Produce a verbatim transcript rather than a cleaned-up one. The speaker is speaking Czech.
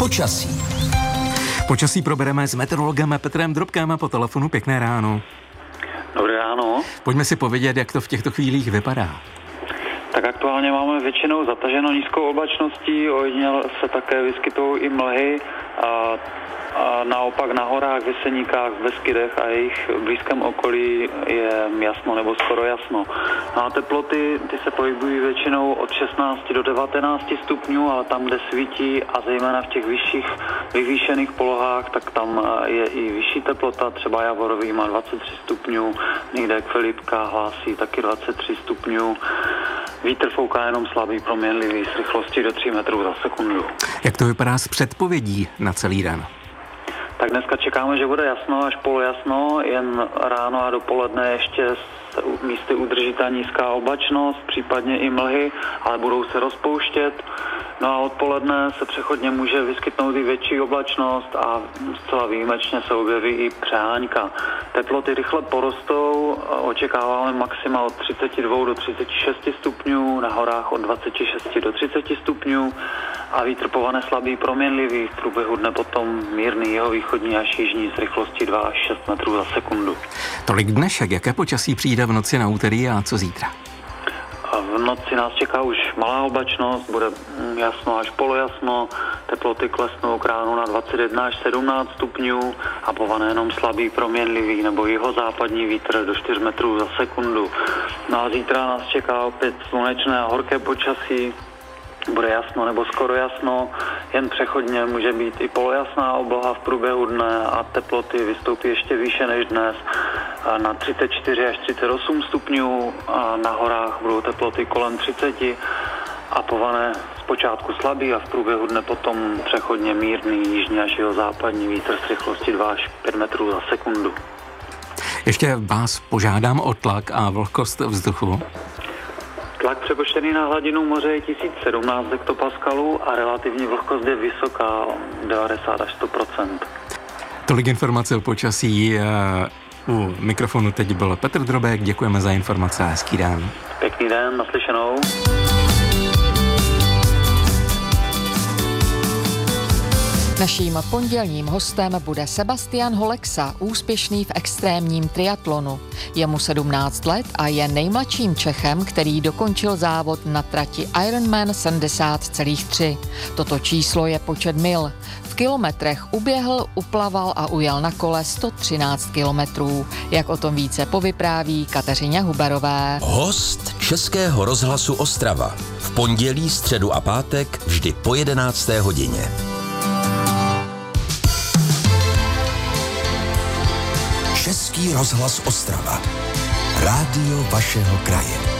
Počasí. Počasí probereme s meteorologem Petrem Drobkem po telefonu. Pěkné ráno. Dobré ráno. Pojďme si povědět, jak to v těchto chvílích vypadá. Tak aktuálně máme většinou zataženo nízkou oblačností, ojediněle se také vyskytují i mlhy a, a naopak na horách, v Jeseníkách, v Beskydech a jejich blízkém okolí je jasno nebo skoro jasno. No a teploty ty se pohybují většinou od šestnácti do devatenácti stupňů, ale tam, kde svítí a zejména v těch vyšších vyvýšených polohách, tak tam je i vyšší teplota, třeba Javorový má dvacet tři stupňů, někde Filipka hlásí taky dvacet tři stupňů. Vítr fouká jenom slabý, proměnlivý s rychlostí do tří metrů za sekundu. Jak to vypadá s předpovědí na celý den? Tak dneska čekáme, že bude jasno až polojasno, jen ráno a dopoledne ještě místy udrží ta nízká oblačnost, případně i mlhy, ale budou se rozpouštět. No a odpoledne se přechodně může vyskytnout i větší oblačnost a zcela výjimečně se objeví i přehánka. Teploty rychle porostou, očekáváme maxima od třicet dva do třicet šest stupňů, na horách od dvacet šest do třicet stupňů a vítr povane slabý, proměnlivý, v průběhu dne potom mírný jihovýchodní až jižní s rychlostí dva až šest metrů za sekundu. Tolik dnešek, jaké počasí přijde v noci na úterý a co zítra? V noci nás čeká už malá oblačnost, bude jasno až polojasno, teploty klesnou k ránu na dvacet jedna až sedmnáct stupňů a povane jenom slabý, proměnlivý nebo jihozápadní vítr do čtyř metrů za sekundu. No a zítra nás čeká opět slunečné a horké počasí, bude jasno nebo skoro jasno, jen přechodně může být i polojasná obloha v průběhu dne a teploty vystoupí ještě výše než dnes na třicet čtyři až třicet osm stupňů a na horách budou teploty kolem třicet a povane zpočátku slabý a v průběhu dne potom přechodně mírný jižní až jihozápadní vítr s rychlostí dva až pět metrů za sekundu. Ještě vás požádám o tlak a vlhkost vzduchu. Tlak přepočtený na hladinu moře je tisíc sedmnáct hektopaskalů a relativní vlhkost je vysoká, devadesát až sto procent. Tolik informace o počasí. U mikrofonu teď byl Petr Drobek, děkujeme za informace a hezký den. Pěkný den, naslyšenou. Naším pondělním hostem bude Sebastian Holexa, úspěšný v extrémním triatlonu. Je mu sedmnáct let a je nejmladším Čechem, který dokončil závod na trati Ironman sedmdesát celá tři. Toto číslo je počet mil. V kilometrech uběhl, uplaval a ujel na kole sto třináct kilometrů. Jak o tom více povypráví Kateřině Huberové. Host Českého rozhlasu Ostrava. V pondělí, středu a pátek vždy po jedenácté hodině. Český rozhlas Ostrava. Rádio vašeho kraje.